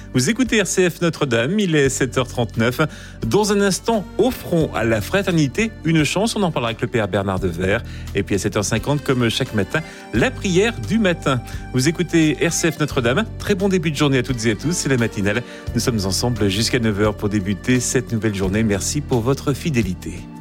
Vous écoutez RCF Notre-Dame, il est 7h39. Dans un instant, offrons à la fraternité une chance. On en parlera avec le Père Bernard Devers. Et puis à 7h50, comme chaque matin, la prière du matin. Vous écoutez RCF Notre-Dame. Très bon début de journée à toutes et à tous. C'est la matinale. Nous sommes ensemble jusqu'à 9h pour débuter cette nouvelle journée. Merci pour votre fidélité.